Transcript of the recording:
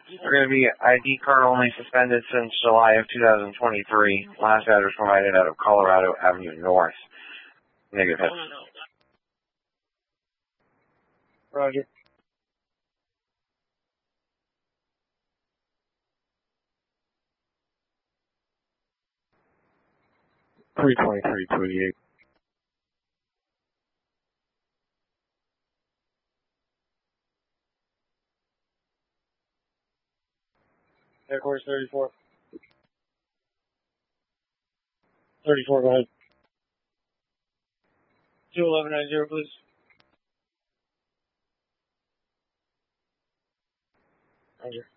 They're going to be ID card only, suspended since July of 2023. Last address provided out of Colorado Avenue North. Negative hit. Roger. $323.28. Air Course 34. 34, go ahead. 21190, please. Roger.